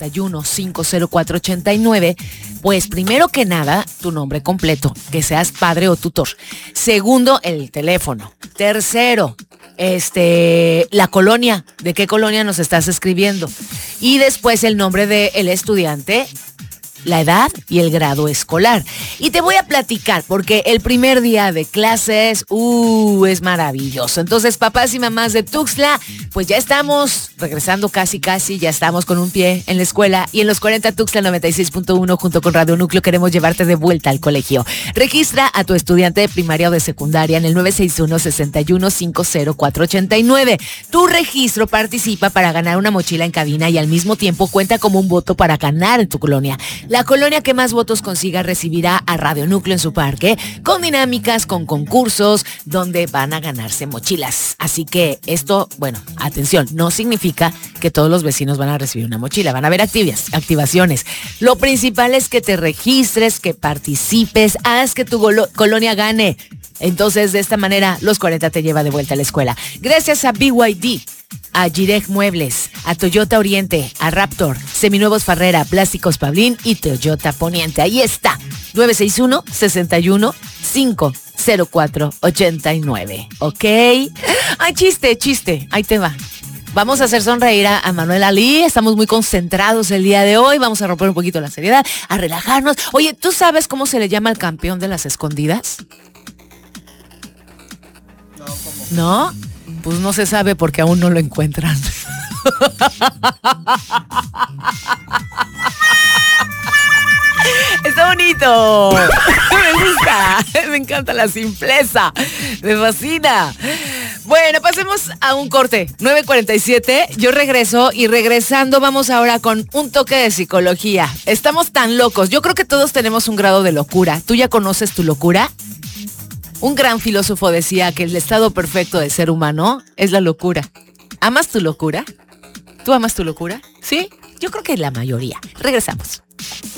961-504-89, pues primero que nada, tu nombre completo, que seas padre o tutor. Segundo, el teléfono. Tercero, la colonia, de qué colonia nos estás escribiendo. Y después el nombre del estudiante, la edad y el grado escolar. Y te voy a platicar porque el primer día de clases, es maravilloso. Entonces, papás y mamás de Tuxtla, pues ya estamos regresando casi, ya estamos con un pie en la escuela y en los 40 Tuxtla 96.1 junto con Radio Núcleo queremos llevarte de vuelta al colegio. Registra a tu estudiante de primaria o de secundaria en el 961-61-50489. Tu registro participa para ganar una mochila en cabina y al mismo tiempo cuenta como un voto para ganar en tu colonia. La colonia que más votos consiga recibirá a Radio Núcleo en su parque, con dinámicas, con concursos, donde van a ganarse mochilas. Así que esto, bueno, atención, no significa que todos los vecinos van a recibir una mochila, van a haber activaciones. Lo principal es que te registres, que participes, haz que tu colonia gane. Entonces, de esta manera, los 40 te lleva de vuelta a la escuela. Gracias a BYD, a Jirech Muebles, a Toyota Oriente, a Raptor, Seminuevos Farrera, Plásticos Pablín y Toyota Poniente. Ahí está, 961-61-504-89. ¿Ok? Ay, chiste, ahí te va. Vamos a hacer sonreír a Manuel Ali. Estamos muy concentrados el día de hoy. Vamos a romper un poquito la seriedad, a relajarnos. Oye, ¿tú sabes cómo se le llama al campeón de las escondidas? ¿No? Pues no se sabe porque aún no lo encuentran. Está bonito. Me gusta. Me encanta la simpleza. Me fascina. Bueno, pasemos a un corte. 9:47. Yo regreso y regresando vamos ahora con un toque de psicología. Estamos tan locos. Yo creo que todos tenemos un grado de locura. ¿Tú ya conoces tu locura? Un gran filósofo decía que el estado perfecto de ser humano es la locura. ¿Amas tu locura? ¿Tú amas tu locura? ¿Sí? Yo creo que la mayoría. Regresamos.